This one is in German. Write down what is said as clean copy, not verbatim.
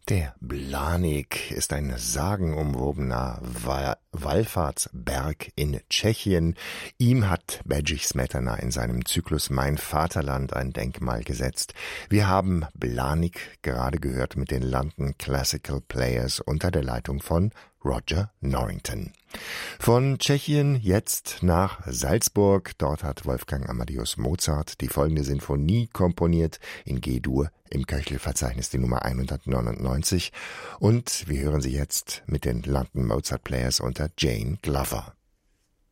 Der Blanik ist ein sagenumwobener Wallfahrtsberg in Tschechien. Ihm hat Bedřich Smetana in seinem Zyklus Mein Vaterland ein Denkmal gesetzt. Wir haben Blanik gerade gehört mit den London Classical Players unter der Leitung von Roger Norrington. Von Tschechien jetzt nach Salzburg. Dort hat Wolfgang Amadeus Mozart die folgende Sinfonie komponiert in G-Dur im Köchelverzeichnis die Nummer 199. Und wir hören sie jetzt mit den London Mozart Players unter Jane Glover.